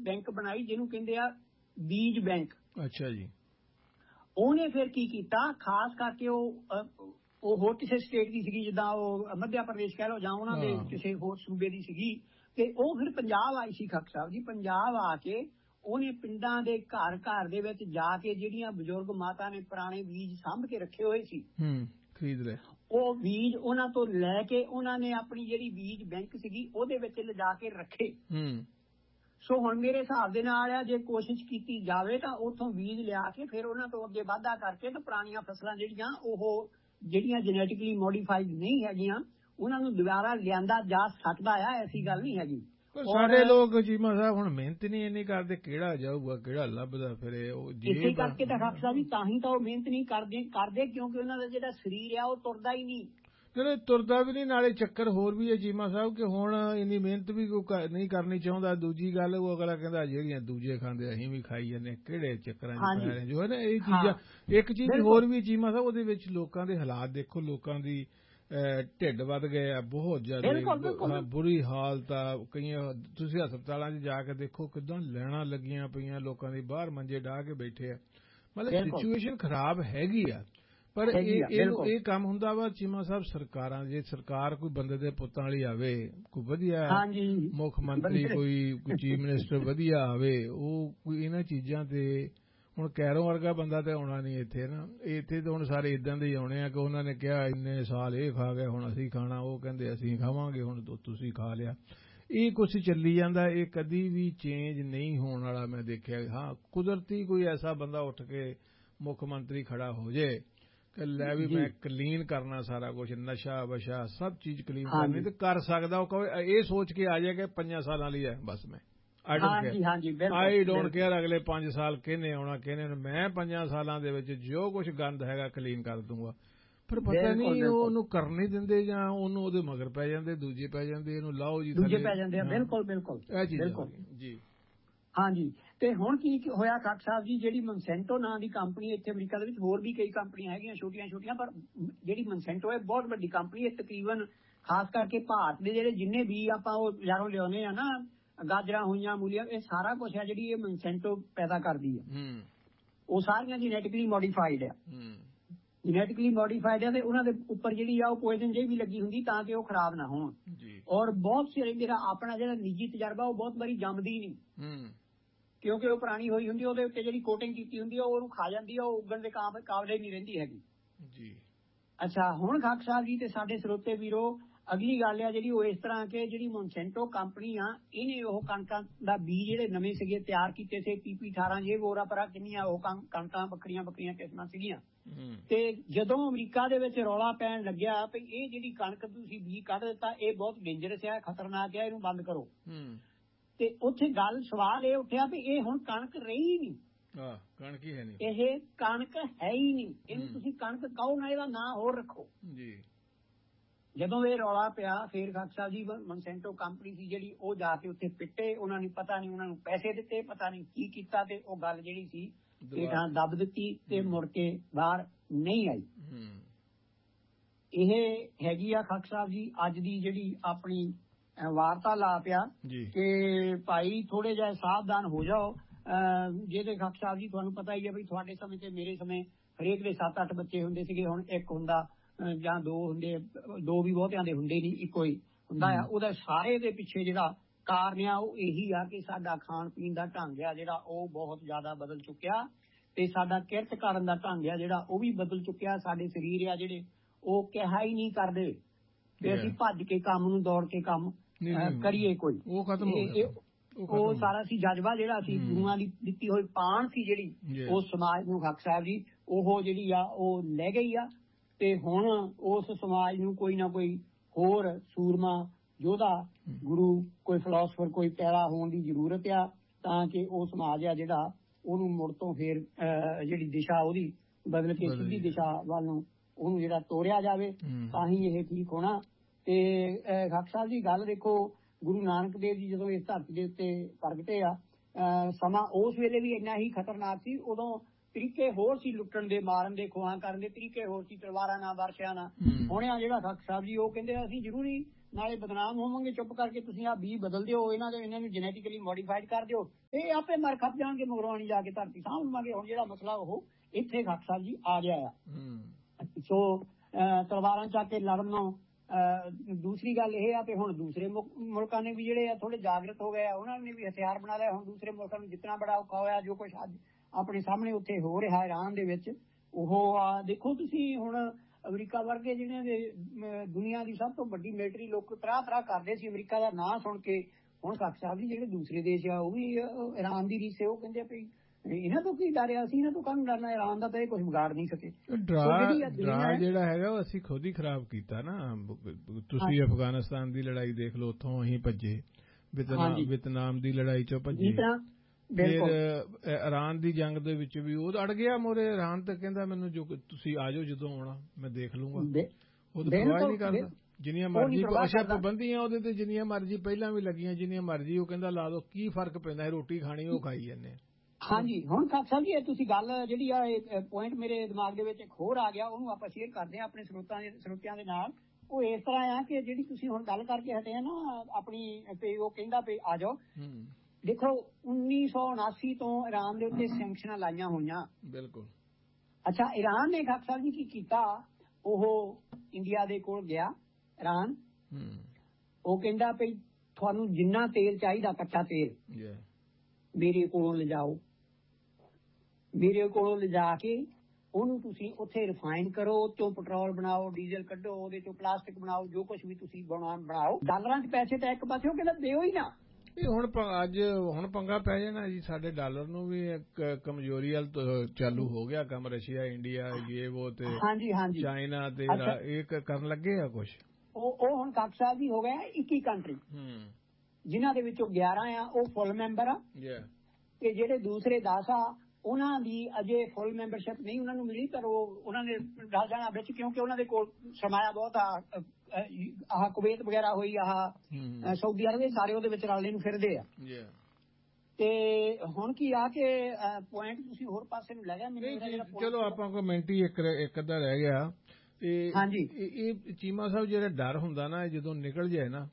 Bank ਬਣਾਈ ਜਿਹਨੂੰ ਕਹਿੰਦੇ ਆ ਬੀਜ ਬੈਂਕ। ਅੱਛਾ ਜੀ। ਉਹਨੇ ਫਿਰ ਕੀ ਕੀਤਾ, ਖਾਸ ਕਰਕੇ ਉਹ ਹੋਰ ਕਿਸੇ ਸਟੇਟ ਦੀ ਸੀਗੀ, ਜਿੱਦਾਂ ਉਹ ਮੱਧ ਪ੍ਰਦੇਸ਼ ਕਹਿ ਲਓ ਜਾਂ ਉਹਨਾਂ ਦੇ ਕਿਸੇ ਹੋਰ ਸੂਬੇ ਦੀ ਸੀਗੀ, ਤੇ ਉਹ ਫਿਰ ਪੰਜਾਬ ਆਈ ਸੀ ਖੱਖ ਸਾਹਿਬ ਜੀ। ਪੰਜਾਬ ਆ ਕੇ ਉਹਨੇ ਪਿੰਡਾਂ ਦੇ ਘਰ ਘਰ ਦੇ ਵਿੱਚ ਜਾ ਕੇ ਜਿਹੜੀਆਂ ਬਜ਼ੁਰਗ ਮਾਤਾ ਨੇ ਪੁਰਾਣੇ ਬੀਜ ਸਾਂਭ ਕੇ ਰੱਖੇ ਹੋਏ ਸੀ ਖਰੀਦ ਲਏ, ਉਹ ਬੀਜ ਉਹਨਾਂ ਤੋਂ ਲੈ ਕੇ ਉਹਨਾਂ ਨੇ ਆਪਣੀ ਜਿਹੜੀ ਬੀਜ ਬੈਂਕ ਸੀਗੀ ਉਹਦੇ ਵਿੱਚ ਲਿਜਾ ਕੇ ਰੱਖੇ। ਸੋ ਹੁਣ ਮੇਰੇ ਹਿਸਾਬ ਦੇ ਨਾਲ ਆ, ਜੇ ਕੋਸ਼ਿਸ਼ ਕੀਤੀ ਜਾਵੇ ਤਾਂ ਉੱਥੋਂ ਬੀਜ ਲਿਆ ਕੇ ਫਿਰ ਉਹਨਾਂ ਤੋਂ ਅੱਗੇ ਵਾਧਾ ਕਰਕੇ ਤਾਂ ਪੁਰਾਣੀਆਂ ਫਸਲਾਂ ਜਿਹੜੀਆਂ ਜੈਨੇਟਿਕਲੀ ਮੋਡੀਫਾਈਡ ਨਹੀਂ ਹੈਗੀਆਂ ਉਹਨਾਂ ਨੂੰ ਦੁਬਾਰਾ ਲਿਆਂਦਾ ਜਾ ਸਕਦਾ ਆ, ਐਸੀ ਗੱਲ ਨਹੀਂ ਹੈਗੀ। ਸਾਡੇ ਲੋਕ ਚੀਮਾ ਸਾਹਿਬ ਹੁਣ ਮਿਹਨਤ ਨਹੀਂ ਇੰਨੀ ਕਰਦੇ, ਕਿਹੜਾ ਜਾਊਗਾ ਕਿਹੜਾ ਲੱਭਦਾ ਫਿਰ ਇਸੇ ਕਰਕੇ ਤਾਂ ਖੱਖ ਸਾਹਿਬ ਜੀ ਤਾਂ ਹੀ ਤਾਂ ਉਹ ਮਿਹਨਤ ਨਹੀਂ ਕਰਦੇ ਕਿਉਂਕਿ ਉਹਨਾਂ ਦਾ ਜਿਹੜਾ ਸਰੀਰ ਆ ਉਹ ਤੁਰਦਾ ਹੀ ਨਹੀਂ। ਜਿਹੜੇ ਤੁਰਦਾ ਵੀ ਨਹੀਂ, ਨਾਲੇ ਚੱਕਰ ਹੋਰ ਵੀ ਹੈ ਚੀਮਾ ਸਾਹਿਬ ਕਿ ਹੁਣ ਇੰਨੀ ਮਿਹਨਤ ਵੀ ਕੋਈ ਨਹੀਂ ਕਰਨੀ ਚਾਹੁੰਦਾ। ਦੂਜੀ ਗੱਲ ਉਹ ਅਗਲਾ ਕਹਿੰਦਾ ਜਿਹੜੀਆਂ ਦੂਜੇ ਖਾਂਦੇ ਅਸੀਂ ਵੀ ਖਾਈ ਜਾਂਦੇ, ਕਿਹੜੇ ਚੱਕਰਾਂ 'ਚ ਪੈ ਰਹੇ ਜੋ ਹੈ ਨਾ ਇਹ ਚੀਜ਼ਾਂ। ਇੱਕ ਚੀਜ਼ ਹੋਰ ਵੀ ਚੀਮਾ ਸਾਹਿਬ, ਉਹਦੇ ਵਿੱਚ ਲੋਕਾਂ ਦੇ ਹਾਲਾਤ ਦੇਖੋ, ਲੋਕਾਂ ਦੀ ਢਿੱਡ ਵੱਧ ਗਏ ਆ ਬਹੁਤ ਜ਼ਿਆਦਾ, ਬੁਰੀ ਹਾਲਤ ਆ। ਕਈਆਂ ਤੁਸੀਂ ਹਸਪਤਾਲਾਂ 'ਚ ਜਾ ਕੇ ਦੇਖੋ ਕਿੱਦਾਂ ਲੈਣਾ ਲੱਗੀਆਂ ਪਈਆਂ ਲੋਕਾਂ ਦੀ, ਬਾਹਰ ਮੰਜੇ ਡਾਹ ਕੇ ਬੈਠੇ ਆ। ਮਤਲਬ ਸਿਚੁਏਸ਼ਨ ਖਰਾਬ ਹੈਗੀ ਆ। ਪਰ ਇਹ ਕੰਮ ਹੁੰਦਾ ਵਾ ਚੀਮਾ ਸਾਹਿਬ ਸਰਕਾਰਾਂ, ਜੇ ਸਰਕਾਰ ਕੋਈ ਬੰਦੇ ਦੇ ਪੁੱਤਾਂ ਵਾਲੀ ਆਵੇ, ਕੋਈ ਵਧੀਆ ਮੁੱਖ ਮੰਤਰੀ ਕੋਈ ਚੀਫ ਮਿਨਿਸਟਰ ਵਧੀਆ ਆਵੇ, ਉਹ ਕੋਈ ਇਹਨਾਂ ਚੀਜ਼ਾਂ ਤੇ, ਹੁਣ ਕੈਰੋਂ ਵਰਗਾ ਬੰਦਾ ਤੇ ਆਉਣਾ ਨਹੀਂ ਇੱਥੇ ਨਾ। ਇੱਥੇ ਤਾਂ ਹੁਣ ਸਾਰੇ ਇਦਾਂ ਦੇ ਹੀ ਆਉਣੇ ਆ ਕਿ ਉਹਨਾਂ ਨੇ ਕਿਹਾ ਇੰਨੇ ਸਾਲ ਇਹ ਖਾ ਗਏ ਹੁਣ ਅਸੀਂ ਖਾਣਾ, ਉਹ ਕਹਿੰਦੇ ਅਸੀਂ ਖਾਵਾਂਗੇ ਹੁਣ ਤੁਸੀਂ ਖਾ ਲਿਆ। ਇਹ ਕੁਛ ਚੱਲੀ ਜਾਂਦਾ, ਇਹ ਕਦੀ ਵੀ ਚੇਂਜ ਨਹੀਂ ਹੋਣ ਵਾਲਾ ਮੈਂ ਦੇਖਿਆ। ਹਾਂ ਕੁਦਰਤੀ ਕੋਈ ਐਸਾ ਬੰਦਾ ਉੱਠ ਕੇ ਮੁੱਖ ਮੰਤਰੀ ਖੜਾ ਹੋ ਜਾਏ ਕਿ ਲੈ ਵੀ ਮੈਂ ਕਲੀਨ ਕਰਨਾ ਸਾਰਾ ਕੁਛ, ਨਸ਼ਾ ਵਸ਼ਾ ਸਭ ਚੀਜ਼ ਕਲੀਨ ਕਰਨੀ, ਤੇ ਕਰ ਸਕਦਾ। ਉਹ ਕਹੇ ਇਹ ਸੋਚ ਕੇ ਆ ਜਾਏ ਕਿ 5 ਸਾਲਾਂ ਲਈ ਹੈ ਬਸ, ਮੈਂ ਆਈ ਡੋਂਟ ਕੇਅਰ ਅਗਲੇ 5 ਸਾਲ ਕਿਹਨੇ ਆਉਣਾ ਕਿਹਨੇ, ਮੈਂ 5 ਸਾਲਾਂ ਦੇ ਵਿੱਚ ਜੋ ਕੁਛ ਗੰਦ ਹੈਗਾ ਕਲੀਨ ਕਰ ਦੂੰਗਾ। ਪਰ ਪਤਾ ਨਹੀਂ ਉਹਨੂੰ ਕਰ ਨਹੀਂ ਦਿੰਦੇ, ਜਾਂ ਉਹਨੂੰ ਉਹਦੇ ਮਗਰ ਪੈ ਜਾਂਦੇ, ਦੂਜੇ ਪੈ ਜਾਂਦੇ, ਇਹਨੂੰ ਲਾਓ ਜੀ ਦੂਜੇ ਪੈ ਜਾਂਦੇ ਆ। ਬਿਲਕੁਲ ਇਹ ਚੀਜ਼ ਜੀ। ਹਾਂਜੀ, ਤੇ ਹੁਣ ਕੀ ਹੋਇਆ ਖੱਖ ਸਾਹਿਬ ਜੀ, ਜਿਹੜੀ ਮਨਸੈਂਟੋ ਨਾਂ ਦੀ ਕੰਪਨੀ ਇੱਥੇ ਅਮਰੀਕਾ ਦੇ ਵਿੱਚ, ਹੋਰ ਵੀ ਕਈ ਕੰਪਨੀਆਂ ਹੈਗੀਆਂ ਛੋਟੀਆਂ, ਪਰ ਜਿਹੜੀ ਮਨਸੈਂਟੋ ਹੈ ਬਹੁਤ ਵੱਡੀ ਕੰਪਨੀ ਹੈ। ਤਕਰੀਬਨ ਖਾਸ ਕਰਕੇ ਭਾਰਤ ਦੇ ਜਿਹੜੇ ਜਿੰਨੇ ਵੀ ਆਪਾਂ ਉਹ ਬਜ਼ਾਰੋਂ ਲਿਆਉਂਦੇ ਆ ਨਾ, ਗਾਜਰਾਂ ਹੋਈਆਂ, ਮੂਲੀਆਂ, ਇਹ ਸਾਰਾ ਕੁਛ ਹੈ ਜਿਹੜੀ ਇਹ ਮਨਸੈਂਟੋ ਪੈਦਾ ਕਰਦੀ ਹੈ। ਉਹ ਸਾਰੀਆਂ ਜੈਨੇਟਿਕਲੀ ਮੋਡੀਫਾਈਡ ਆ, ਤੇ ਉਹਨਾਂ ਦੇ ਉੱਪਰ ਜਿਹੜੀ ਆ ਉਹ ਪੋਇਜ਼ਨ ਜਿਹੀ ਵੀ ਲੱਗੀ ਹੁੰਦੀ ਤਾਂ ਕਿ ਉਹ ਖਰਾਬ ਨਾ ਹੋਣ। ਔਰ ਬਹੁਤ ਸਾਰੇ ਮੇਰਾ ਆਪਣਾ ਜਿਹੜਾ ਨਿੱਜੀ ਤਜਰਬਾ, ਉਹ ਬਹੁਤ ਵਾਰੀ ਜੰਮਦੀ ਨਹੀਂ ਕਿਉਂਕਿ ਉਹ ਪੁਰਾਣੀ ਹੋਈ ਹੁੰਦੀ, ਉਹਦੇ ਉੱਤੇ ਜਿਹੜੀ ਕੋਟਿੰਗ ਕੀਤੀ ਹੁੰਦੀ ਆ ਉਹਨੂੰ ਖਾ ਜਾਂਦੀ ਆ, ਉਹ ਉੱਗਣ ਦੇ ਕਾਬਲੇ ਨਹੀਂ ਰਹਿੰਦੀ ਹੈਗੀ ਜੀ। ਅੱਛਾ, ਹੁਣ ਖੱਖ ਸਾਹਿਬ ਜੀ ਤੇ ਸਾਡੇ ਸਰੋਤੇ ਵੀਰੋ, ਅਗਲੀ ਗੱਲ ਆ ਜਿਹੜੀ ਉਹ ਇਸ ਤਰ੍ਹਾਂ ਕਿ ਜਿਹੜੀ ਮੋਨਸੈਂਟੋ ਕੰਪਨੀ ਆ, ਇਹਨੇ ਉਹ ਕਣਕਾਂ ਦਾ ਬੀਜ ਜਿਹੜੇ ਨਵੇਂ ਸੀਗੇ ਤਿਆਰ ਕੀਤੇ ਸੀ, PP 18 ਜੇ ਵੋਰਾ ਪਰਾ ਕਿੰਨੀਆਂ ਉਹ ਕਣਕਾਂ ਵੱਖਰੀਆਂ ਕਿਸਮਾਂ ਸੀਗੀਆਂ। ਤੇ ਜਦੋਂ ਅਮਰੀਕਾ ਦੇ ਵਿੱਚ ਰੌਲਾ ਪੈਣ ਲੱਗਿਆ ਵੀ ਇਹ ਜਿਹੜੀ ਕਣਕ ਤੁਸੀਂ ਬੀਜ ਕੱਢ ਦਿੱਤਾ ਇਹ ਬਹੁਤ ਡੇਂਜਰਸ ਆ, ਖਤਰਨਾਕ ਆ, ਇਹਨੂੰ ਬੰਦ ਕਰੋ, ਤੇ ਉੱਥੇ ਸਵਾਲ ਇਹ ਉੱਠਿਆ ਵੀ ਇਹ ਹੁਣ ਕਣਕ ਰਹੀ ਨਹੀਂ, ਕਣਕ ਹੀ ਹੈ ਨਹੀਂ, ਇਹ ਕਣਕ ਹੈ ਹੀ ਨਹੀਂ, ਇਹਨੂੰ ਤੁਸੀਂ ਕਣਕ ਕਹੋ ਨਾ, ਇਹਦਾ ਨਾਂ ਹੋਰ ਰੱਖੋ ਜੀ। ਜਦੋਂ ਇਹ ਰੌਲਾ ਪਿਆ ਫਿਰ ਖੱਖ ਸਾਹਿਬ ਜੀ ਮਨਸੈਂਟੋ ਕੰਪਨੀ ਸੀ ਜਿਹੜੀ, ਉਹ ਜਾ ਕੇ ਉੱਥੇ ਪਿੱਟੇ, ਉਹਨਾਂ ਨੇ ਪਤਾ ਨਹੀਂ ਉਹਨਾਂ ਨੂੰ ਪੈਸੇ ਦਿੱਤੇ, ਪਤਾ ਨਹੀਂ ਕੀ ਕੀਤਾ, ਤੇ ਉਹ ਗੱਲ ਜਿਹੜੀ ਸੀ ਹੇਠਾਂ ਦੱਬ ਦਿੱਤੀ ਤੇ ਮੁੜ ਕੇ ਬਾਹਰ ਨਹੀਂ ਆਈ। ਇਹ ਹੈਗੀ ਆ ਖੱਖ ਸਾਹਿਬ ਜੀ ਅੱਜ ਦੀ ਜਿਹੜੀ ਆਪਣੀ ਵਾਰਤਾਲਾਪ ਆ ਕਿ ਭਾਈ ਥੋੜੇ ਜਿਹਾ ਸਾਵਧਾਨ ਹੋ ਜਾਓ। ਜਿਹਦੇ ਖੱਖ ਸਾਹਿਬ ਜੀ ਤੁਹਾਨੂੰ ਪਤਾ ਹੀ ਹੈ ਵੀ ਤੁਹਾਡੇ ਸਮੇਂ ਤੇ ਮੇਰੇ ਸਮੇਂ ਹਰੇਕ ਦੇ 7-8 ਬੱਚੇ ਹੁੰਦੇ ਸੀਗੇ, ਹੁਣ ਇੱਕ ਹੁੰਦਾ ਜਾਂ 2 ਹੁੰਦੇ, 2 ਵੀ ਬਹੁਤਿਆਂ ਦੇ ਹੁੰਦੇ ਨਹੀਂ, ਇੱਕੋ ਹੀ ਹੁੰਦਾ ਆ। ਉਹਦਾ ਸਾਰੇ ਦੇ ਪਿੱਛੇ ਜਿਹੜਾ ਕਾਰਨ ਆ ਉਹ ਇਹੀ ਆ ਕਿ ਸਾਡਾ ਖਾਣ ਪੀਣ ਦਾ ਢੰਗ ਆ ਜਿਹੜਾ ਉਹ ਬਹੁਤ ਜ਼ਿਆਦਾ ਬਦਲ ਚੁੱਕਿਆ, ਤੇ ਸਾਡਾ ਕਿਰਤ ਕਰਨ ਦਾ ਢੰਗ ਆ ਜਿਹੜਾ ਉਹ ਵੀ ਬਦਲ ਚੁੱਕਿਆ। ਸਾਡੇ ਸਰੀਰ ਆ ਜਿਹੜੇ ਉਹ ਕਿਹਾ ਹੀ ਨਹੀਂ ਕਰਦੇ ਤੇ ਅਸੀਂ ਭੱਜ ਕੇ ਕੰਮ ਨੂੰ ਦੌੜ ਕੇ ਕੰਮ ਕਰੀਏ, ਕੋਈ ਉਹ ਸਾਰਾ ਸੀ ਜਜ਼ਬਾ ਜਿਹੜਾ ਸੀ ਗੁਰੂਆਂ ਦੀ ਦਿੱਤੀ ਹੋਈ ਪਾਣ ਸੀ ਜਿਹੜੀ ਉਹ ਸਮਾਜ ਨੂੰ ਖੱਖ ਸਾਹਿਬ ਜੀ ਉਹ ਜਿਹੜੀ ਆ ਉਹ ਲੈ ਗਈ ਆ। ਤੇ ਹੁਣ ਉਸ ਸਮਾਜ ਨੂੰ ਕੋਈ ਨਾ ਕੋਈ ਹੋਰ ਸੂਰਮਾ ਯੋਧਾ ਗੁਰੂ ਕੋਈ ਫਿਲਾਸਫਰ ਕੋਈ ਪੈਦਾ ਹੋਣ ਦੀ ਜ਼ਰੂਰਤ ਆ ਤਾਂ ਕਿ ਉਹ ਸਮਾਜ ਆ ਜਿਹੜਾ ਉਹਨੂੰ ਮੁੜ ਤੋਂ ਫੇਰ ਜਿਹੜੀ ਦਿਸ਼ਾ ਉਹਦੀ ਬਦਲ ਕੇ ਸਿੱਧੀ ਦਿਸ਼ਾ ਵੱਲ ਨੂੰ ਉਹਨੂੰ ਜਿਹੜਾ ਤੋਰਿਆ ਜਾਵੇ ਤਾਂ ਹੀ ਇਹ ਠੀਕ ਹੋਣਾ। ਤੇ ਖੱਖ ਸਾਹਿਬ ਦੀ ਗੱਲ ਦੇਖੋ, ਗੁਰੂ ਨਾਨਕ ਦੇਵ ਜੀ ਜਦੋਂ ਇਸ ਧਰਤੀ ਦੇ ਉੱਤੇ ਪ੍ਰਗਟੇ ਆ, ਸਮਾਂ ਉਸ ਵੇਲੇ ਵੀ ਇੰਨਾ ਹੀ ਖਤਰਨਾਕ ਸੀ। ਉਦੋਂ ਤਰੀਕੇ ਹੋਰ ਸੀ, ਲੁੱਟਣ ਦੇ, ਮਾਰਨ ਦੇ, ਖੋਹਾਂ ਕਰਨ ਦੇ ਤਰੀਕੇ ਹੋਰ ਸੀ, ਤਲਵਾਰਾਂ ਨਾਲ, ਵਰਸ਼ਿਆਂ ਨਾਲ। ਹੁਣ ਆ ਜਿਹੜਾ ਖੱਖ ਸਾਹਿਬ ਜੀ ਉਹ ਕਹਿੰਦੇ ਅਸੀਂ ਜ਼ਰੂਰੀ ਨਾਲੇ ਬਦਨਾਮ ਹੋਵਾਂਗੇ। ਚੁੱਪ ਕਰਕੇ ਤੁਸੀਂ ਆਹ ਬੀਜ ਬਦਲ ਦਿਓ, ਇਹਨਾਂ ਨੂੰ ਜੈਨੇਟਿਕਲੀ ਮੋਡੀਫਾਈਡ ਕਰ ਦਿਓ, ਇਹ ਆਪੇ ਮਰ ਖੱਪ ਜਾਣਗੇ, ਮਗਰੋਂ ਨਹੀਂ ਜਾ ਕੇ ਧਰਤੀ ਸਾਂਭ ਲਵਾਂਗੇ। ਹੁਣ ਜਿਹੜਾ ਮਸਲਾ ਉਹ ਇੱਥੇ ਖਾਕ ਸਾਹਿਬ ਜੀ ਆ ਗਿਆ ਆ। ਸੋ ਤਲਵਾਰਾਂ ਚੱਕ ਕੇ ਲੜਨੋਂ ਦੂਸਰੀ ਗੱਲ ਇਹ ਆ ਕਿ ਹੁਣ ਦੂਸਰੇ ਮੁਲਕਾਂ ਨੇ ਵੀ ਜਿਹੜੇ ਆ ਥੋੜੇ ਜਾਗਰਤ ਹੋ ਗਏ ਆ, ਉਹਨਾਂ ਨੇ ਵੀ ਹਥਿਆਰ ਬਣਾ ਲਿਆ। ਹੁਣ ਦੂਸਰੇ ਮੁਲਕਾਂ ਨੂੰ ਜਿੱਤਣਾ ਬੜਾ ਔਖਾ ਹੋਇਆ। ਜੋ ਕੁਛ ਅੱਜ ਆਪਣੇ ਸਾਹਮਣੇ ਉੱਥੇ ਹੋ ਰਿਹਾ ਇਰਾਨ ਦੇ ਵਿੱਚ, ਉਹ ਦੇਖੋ ਤੁਸੀਂ ਹੁਣ ਅਮਰੀਕਾ ਵਰਗੇ ਜਿਹੜੇ ਦੁਨੀਆ ਦੀ ਸਭ ਤੋਂ ਵੱਡੀ ਮਿਲਟਰੀ ਲੋਕ ਤਰਾਹ ਕਰਦੇ ਸੀ ਅਮਰੀਕਾ ਦਾ ਨਾਂ ਸੁਣ ਕੇ। ਹੁਣ ਖਾਕ ਸਾਹਿਬ ਜੀ ਜਿਹੜੇ ਦੂਸਰੇ ਦੇਸ਼ ਆ ਉਹ ਵੀ ਇਰਾਨ ਦੀ ਰੀਸ ਉਹ ਕਹਿੰਦੇ ਵੀ ਇਹਨਾਂ ਤੋਂ ਕੀ ਡਰਿਆ, ਅਸੀਂ ਇਹਨਾਂ ਤੋਂ ਕਾਹਨੂੰ ਡਰਨਾ, ਇਰਾਨ ਦਾ ਤਾਂ ਇਹ ਕੁਛ ਵਿਗਾੜ ਨਹੀਂ ਸਕੇ। ਡਰਾ ਜਿਹੜਾ ਹੈਗਾ ਉਹ ਅਸੀਂ ਖੁਦ ਹੀ ਖਰਾਬ ਕੀਤਾ ਨਾ। ਤੁਸੀਂ ਅਫਗਾਨਿਸਤਾਨ ਦੀ ਲੜਾਈ ਦੇਖ ਲਓ, ਉੱਥੋਂ ਅਸੀਂ ਭੱਜੇ, ਵਿਤਨਾਮ ਦੀ ਲੜਾਈ ਚੋਂ ਭੱਜੇ, ਫਿਰ ਇਰਾਨ ਦੀ ਜੰਗ ਦੇ ਵਿੱਚ ਵੀ ਉਹ ਅੜ ਗਿਆ ਮੋਰੇ। ਇਰਾਨ ਤਾਂ ਕਹਿੰਦਾ ਮੈਨੂੰ ਜੋ ਤੁਸੀਂ ਆ ਜਾਓ, ਜਦੋਂ ਆਉਣਾ ਮੈਂ ਦੇਖ ਲੂੰਗਾ। ਉਹ ਤਾਂ ਪਰਵਾਹ ਨਹੀਂ ਕਰਦਾ, ਜਿੰਨੀਆਂ ਮਰਜ਼ੀ ਅੱਛਾ ਪਾਬੰਦੀਆਂ ਉਹਦੇ ਤੇ ਜਿੰਨੀਆਂ ਮਰਜ਼ੀ ਪਹਿਲਾਂ ਵੀ ਲੱਗੀਆਂ, ਜਿੰਨੀਆਂ ਮਰਜ਼ੀ ਉਹ ਕਹਿੰਦਾ ਲਾ ਦੋ, ਕੀ ਫਰਕ ਪੈਂਦਾ, ਰੋਟੀ ਖਾਣੀ ਉਹ ਖਾਈ ਜਾਂਦੇ। ਹਾਂਜੀ, ਹੁਣ ਖਾਕ ਸਾਹਿਬ ਜੀ ਇਹ ਤੁਸੀਂ ਗੱਲ ਜਿਹੜੀ ਆ ਪੁਆਇੰਟ ਮੇਰੇ ਦਿਮਾਗ ਦੇ ਵਿੱਚ ਇੱਕ ਹੋਰ ਆ ਗਿਆ, ਉਹਨੂੰ ਆਪਾਂ ਸ਼ੇਅਰ ਕਰਦੇ ਹਾਂ ਆਪਣੇ ਸਰੋਤਿਆਂ ਦੇ ਨਾਲ। ਉਹ ਇਸ ਤਰ੍ਹਾਂ ਆ ਕਿ ਜਿਹੜੀ ਤੁਸੀਂ ਹੁਣ ਗੱਲ ਕਰਕੇ ਹਟੇ ਆ ਨਾ ਆਪਣੀ, ਉਹ ਕਹਿੰਦਾ ਵੀ ਆ ਜਾਓ। ਦੇਖੋ 1979 ਤੋਂ ਇਰਾਨ ਦੇ ਉੱਤੇ ਸੈਂਕਸ਼ਨਾਂ ਲਾਈਆਂ ਹੋਈਆਂ। ਬਿਲਕੁਲ। ਅੱਛਾ, ਇਰਾਨ ਨੇ ਖਾਕ ਸਾਹਿਬ ਜੀ ਕੀ ਕੀਤਾ, ਉਹ ਇੰਡੀਆ ਦੇ ਕੋਲ ਗਿਆ ਇਰਾਨ, ਉਹ ਕਹਿੰਦਾ ਵੀ ਤੁਹਾਨੂੰ ਜਿੰਨਾ ਤੇਲ ਚਾਹੀਦਾ ਕੱਚਾ ਤੇਲ ਮੇਰੇ ਕੋਲੋਂ ਲਿਜਾਓ, ਮੇਰੇ ਕੋਲੋਂ ਲਿਜਾ ਕੇ ਉਹਨੂੰ ਤੁਸੀਂ ਉੱਥੇ ਰਿਫਾਈਨ ਕਰੋ, ਉਹ ਚੋਂ ਪੈਟਰੋਲ ਬਣਾਓ, ਡੀਜ਼ਲ ਕੱਢੋ, ਉਹਦੇ ਚੋਂ ਪਲਾਸਟਿਕ ਬਣਾਓ, ਜੋ ਕੁਛ ਵੀ ਤੁਸੀਂ ਬਣਾਓ। ਡਾਲਰਾਂ 'ਚ ਪੈਸੇ ਤਾਂ ਇੱਕ ਪਾਸੇ ਉਹ ਕਹਿੰਦਾ ਦਿਓ ਹੀ ਨਾ। ਇਹ ਹੁਣ ਪੰਗਾ ਪੈ ਜਾਣਾ ਜੀ, ਸਾਡੇ ਡਾਲਰ ਨੂੰ ਵੀ ਕਮਜ਼ੋਰੀ ਵੱਲ ਚਾਲੂ ਹੋ ਗਿਆ ਕੰਮ। ਰਸ਼ੀਆ, ਇੰਡੀਆ, ਇਹ ਉਹ ਤੇ ਚਾਈਨਾ ਤੇ ਇਹ ਕਰਨ ਲੱਗੇ ਆ ਕੁਛ। ਉਹ ਹੁਣ ਖਾਕ ਸਾਹਿਬ ਵੀ ਹੋ ਗਿਆ 21 ਕੰਟਰੀ, ਜਿਨ੍ਹਾਂ ਦੇ ਵਿੱਚੋਂ 11 ਆ ਉਹ ਫੁੱਲ ਮੈਂਬਰ ਆ, ਤੇ ਜਿਹੜੇ ਦੂਸਰੇ 10 ਆ ਉਹਨਾਂ ਦੀ ਅਜੇ ਫੁੱਲ ਮੈਂਬਰਸ਼ਿਪ ਨਹੀਂ ਉਹਨਾਂ ਨੂੰ ਮਿਲੀ, ਪਰ ਉਹਨਾਂ ਨੇ ਰਲ ਜਾਣਾ ਵਿੱਚ, ਕਿਉਂਕਿ ਉਹਨਾਂ ਦੇ ਕੋਲ ਸਰਮਾਇਆ ਬਹੁਤ ਆ। ਆਹ ਕੁਵੈਤ ਵਗੈਰਾ ਹੋਈ, ਆਹ ਸਾਊਦੀ ਅਰਬ, ਸਾਰੇ ਉਹਦੇ ਵਿੱਚ ਰਲਣੇ ਨੂੰ ਫਿਰਦੇ ਆ। ਤੇ ਹੁਣ ਕੀ ਆ ਕਿ ਪੁਆਇੰਟ ਤੁਸੀਂ ਹੋਰ ਪਾਸੇ ਨੂੰ ਲੈ ਗਿਆ ਮੈਨੂੰ। ਚਲੋ ਆਪਾਂ ਕੋਈ ਮਿੰਟ ਹੀ ਇੱਕ ਅੱਧਾ ਰਹਿ ਗਿਆ। ਇਹ ਚੀਮਾ ਸਾਹਿਬ ਜਿਹੜਾ ਡਰ ਹੁੰਦਾ ਨਾ, ਜਦੋਂ ਨਿਕਲ ਜਾਏ ਨਾ,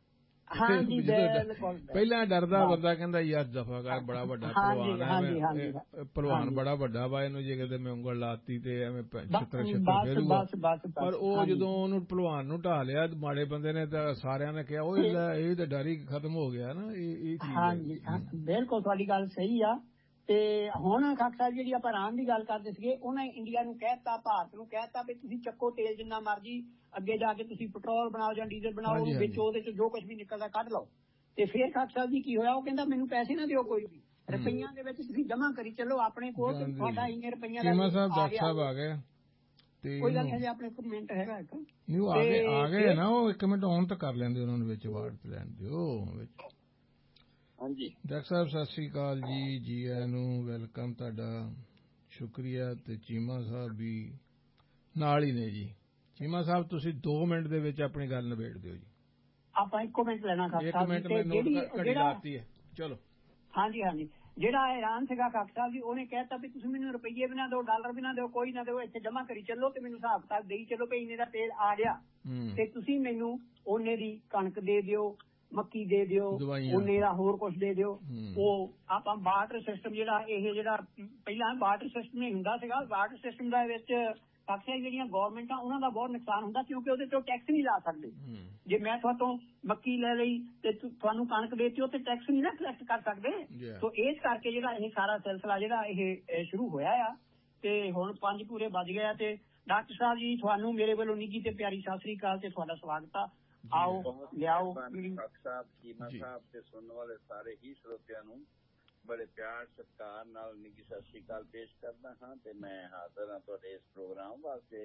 ਪਹਿਲਾਂ ਡਰਦਾ ਬੰਦਾ ਕਹਿੰਦਾ ਯਾਰ ਦਫਾ ਕਰ, ਬੜਾ ਵੱਡਾ ਭਲਵਾਨ ਹੈ, ਭਲਵਾਨ ਬੜਾ ਵੱਡਾ ਵਾ, ਇਹਨੂੰ ਜੇ ਕਿਤੇ ਮੈਂ ਉਂਗਲ ਲਾਤੀ ਤੇ ਐਵੇਂ ਛਿੱਤਰ ਫੇਰੂਗਾ। ਪਰ ਉਹ ਜਦੋਂ ਉਹਨੂੰ ਭਲਵਾਨ ਨੂੰ ਢਾਹ ਲਿਆ ਮਾੜੇ ਬੰਦੇ ਨੇ, ਤਾਂ ਸਾਰਿਆਂ ਨੇ ਕਿਹਾ ਉਹ ਇਹ ਤਾਂ ਡਰ ਹੀ ਖਤਮ ਹੋ ਗਿਆ ਨਾ। ਇਹ ਚੀਜ਼ ਬਿਲਕੁਲ ਤੁਹਾਡੀ ਗੱਲ ਸਹੀ ਆ। ਤੇ ਹੁਣ ਖਾਕ ਸਾਹਿਬ ਜਿਹੜੀ ਆਪਾਂ ਇਰਾਨ ਦੀ ਗੱਲ ਕਰਦੇ ਸੀਗੇ, ਉਹਨੇ ਇੰਡੀਆ ਨੂੰ ਕਹਿਤਾ, ਭਾਰਤ ਨੂੰ ਕਹਿਤਾ ਵੀ ਤੁਸੀਂ ਚੱਕੋ ਤੇਲ ਜਿੰਨਾ ਮਰਜ਼ੀ, ਅੱਗੇ ਜਾ ਕੇ ਤੁਸੀਂ ਪੈਟਰੋਲ ਬਣਾਓ ਜਾਂ ਡੀਜ਼ਲ ਬਣਾਓ, ਵਿੱਚ ਉਹਦੇ ਚ ਜੋ ਕੁਛ ਵੀ ਨਿਕਲਦਾ ਕੱਢ ਲਓ। ਤੇ ਫਿਰ ਖਾਕ ਸਾਹਿਬ ਜੀ ਕੀ ਹੋਇਆ, ਉਹ ਕਹਿੰਦਾ ਮੈਨੂੰ ਪੈਸੇ ਨਾ ਦਿਓ ਕੋਈ ਵੀ, ਰੁਪਈਆਂ ਦੇ ਵਿੱਚ ਤੁਸੀਂ ਜਮ੍ਹਾਂ ਕਰੀ ਚੱਲੋ ਆਪਣੇ ਕੋਲ, ਤੁਹਾਡਾ ਇੰਨੇ ਰੁਪਈਆਂ ਦਾ ਆ ਗਿਆ। ਕੋਈ ਗੱਲ ਨਹੀਂ, ਆਪਣੇ ਕੋਲ ਮਿੰਟ ਹੈਗਾ ਇੱਕ, ਆ ਗਏ ਨਾ ਉਹ, ਇੱਕ ਮਿੰਟ ਆਨ ਤਾਂ ਕਰ ਲੈਂਦੇ ਉਹਨਾਂ ਨੂੰ, ਵਿੱਚ ਵਾਰਡ ਤੇ ਲੈਣ ਦਿਓ ਵਿੱਚ। ਹਾਂਜੀ ਡਾਕਟਰ ਸਾਹਿਬ ਸਤਿ ਸ੍ਰੀ ਅਕਾਲ ਜੀ, ਜੀ ਆਇਆਂ ਨੂੰ, ਵੈਲਕਮ, ਤੁਹਾਡਾ ਸ਼ੁਕਰੀਆ। ਤੇ ਚੀਮਾ ਸਾਹਿਬ ਵੀ ਨਾਲ ਹੀ ਨੇ ਜੀ। ਚੀਮਾ ਸਾਹਿਬ ਤੁਸੀਂ 2 ਮਿੰਟ ਦੇ ਵਿੱਚ ਆਪਣੀ ਗੱਲ ਨਿਬੇੜ ਦਿਓ ਜੀ। ਆਪਾਂ 1 ਮਿੰਟ ਲੈਣਾ ਖਾਕ ਸਾਹਿਬ, 1 ਮਿੰਟ ਮੈਂ ਨੋਟ ਘੜੀ ਲਾਤੀ ਹੈ। ਚਲੋ ਹਾਂਜੀ, ਜਿਹੜਾ ਇਰਾਨ ਸੀਗਾ ਖਾਕ ਸਾਹਿਬ ਜੀ, ਉਹਨੇ ਕਹਿਤਾ ਵੀ ਤੁਸੀਂ ਮੈਨੂੰ ਰੁਪਈਏ ਵੀ ਨਾ ਦਿਓ, ਡਾਲਰ ਵੀ ਨਾ ਦਿਓ, ਕੋਈ ਨਾ ਦਿਓ, ਇੱਥੇ ਜਮ੍ਹਾਂ ਕਰੀ ਚੱਲੋ ਤੇ ਮੈਨੂੰ ਹਿਸਾਬ ਕਿਤਾਬ ਦੇਈ ਚੱਲੋ ਵੀ ਇੰਨੇ ਦਾ ਤੇਲ ਆ ਗਿਆ, ਤੇ ਤੁਸੀਂ ਮੈਨੂੰ ਉਹਨੇ ਦੀ ਕਣਕ ਦੇ ਦਿਓ, ਮੱਕੀ ਦੇ ਦਿਓ, ਉਹਨੇ ਦਾ ਹੋਰ ਕੁਛ ਦੇ ਦਿਓ। ਉਹ ਆਪਾਂ ਬਾਰਟਰ ਸਿਸਟਮ ਜਿਹੜਾ ਪਹਿਲਾਂ ਬਾਰਟਰ ਸਿਸਟਮ ਨਹੀਂ ਹੁੰਦਾ ਸੀਗਾ, ਬਾਰਟਰ ਸਿਸਟਮ ਦਾ ਵਿੱਚ ਪਾਕਿਸਤਾਨ ਜਿਹੜੀਆਂ ਗੌਰਮੈਂਟਾਂ ਉਹਨਾਂ ਦਾ ਬਹੁਤ ਨੁਕਸਾਨ ਹੁੰਦਾ, ਕਿਉਂਕਿ ਉਹਦੇ ਤੋਂ ਟੈਕਸ ਨਹੀਂ ਲਾ ਸਕਦੇ। ਜੇ ਮੈਂ ਤੁਹਾਤੋਂ ਮੱਕੀ ਲੈ ਲਈ ਤੇ ਤੁਹਾਨੂੰ ਕਣਕ ਦੇਤੀ, ਉਹ ਤੇ ਟੈਕਸ ਨਹੀਂ ਨਾ ਕਲੈਕਟ ਕਰ ਸਕਦੇ। ਸੋ ਇਸ ਕਰਕੇ ਜਿਹੜਾ ਇਹ ਸਾਰਾ ਸਿਲਸਿਲਾ ਜਿਹੜਾ ਇਹ ਸ਼ੁਰੂ ਹੋਇਆ ਆ, ਤੇ ਹੁਣ 5 ਪੂਰੇ ਵੱਜ ਗਿਆ। ਤੇ ਡਾਕਟਰ ਸਾਹਿਬ ਜੀ ਤੁਹਾਨੂੰ ਮੇਰੇ ਵੱਲੋਂ ਨਿੱਘੀ ਤੇ ਪਿਆਰੀ ਸਤਿ ਸ੍ਰੀ ਅਕਾਲ ਤੇ ਤੁਹਾਡਾ ਸਵਾਗਤ ਆ। ਆਓ ਲਿਆਓ ਸਾਹਿਬ, ਚੀਮਾ ਸਾਹਿਬ ਤੇ ਸੁਣਨ ਵਾਲੇ ਸਾਰੇ ਹੀ ਸਰੋਤਿਆਂ ਨੂੰ ਬੜੇ ਪਿਆਰ ਸਤਿਕਾਰ ਨਾਲ ਨਿੱਘੀ ਸਤਿ ਸ੍ਰੀ ਅਕਾਲ ਪੇਸ਼ ਕਰਦਾ ਹਾਂ। ਤੇ ਮੈਂ ਹਾਜ਼ਰ ਹਾਂ ਤੁਹਾਡੇ ਇਸ ਪ੍ਰੋਗਰਾਮ ਵਾਸਤੇ,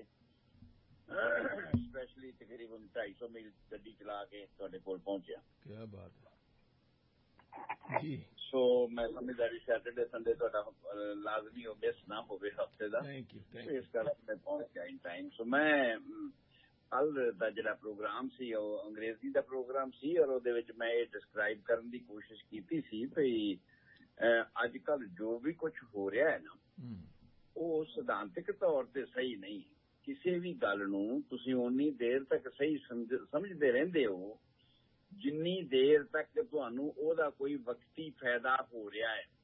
ਸਪੈਸ਼ਲੀ ਤਕਰੀਬਨ 250 ਮੀਲ ਗੱਡੀ ਚਲਾ ਕੇ ਤੁਹਾਡੇ ਕੋਲ ਪਹੁੰਚਿਆ। ਕੀ ਬਾਤ ਹੈ ਜੀ। ਸੋ ਮੈਂ ਸਮਝਦਾ ਵੀ ਸੈਟਰਡੇ ਸੰਡੇ ਤੁਹਾਡਾ ਲਾਜ਼ਮੀ ਹੋ ਮਿਸ ਨਾ ਹੋਵੇ ਹਫਤੇ ਦਾ, ਇਸ ਕਰਕੇ ਮੈਂ ਪਹੁੰਚ ਗਿਆ ਇਨ ਟਾਈਮ। ਸੋ ਮੈਂ ਕੱਲ ਦਾ ਜਿਹੜਾ ਪ੍ਰੋਗਰਾਮ ਸੀ ਉਹ ਅੰਗਰੇਜ਼ੀ ਦਾ ਪ੍ਰੋਗਰਾਮ ਸੀ, ਔਰ ਉਹਦੇ ਵਿੱਚ ਮੈਂ ਇਹ ਡਿਸਕਰਾਈਬ ਕਰਨ ਦੀ ਕੋਸ਼ਿਸ਼ ਕੀਤੀ ਸੀ ਵੀ ਅੱਜ ਕੱਲ੍ਹ ਜੋ ਵੀ ਕੁਛ ਹੋ ਰਿਹਾ ਹੈ ਨਾ, ਉਹ ਸਿਧਾਂਤਕ ਤੌਰ ਤੇ ਸਹੀ ਨਹੀਂ। ਕਿਸੇ ਵੀ ਗੱਲ ਨੂੰ ਤੁਸੀਂ ਓਨੀ ਦੇਰ ਤੱਕ ਸਹੀ ਸਮਝਦੇ ਰਹਿੰਦੇ ਹੋ ਜਿੰਨੀ ਦੇਰ ਤੱਕ ਤੁਹਾਨੂੰ ਉਹਦਾ ਕੋਈ ਵਕਤੀ ਫਾਇਦਾ ਹੋ ਰਿਹਾ ਹੈ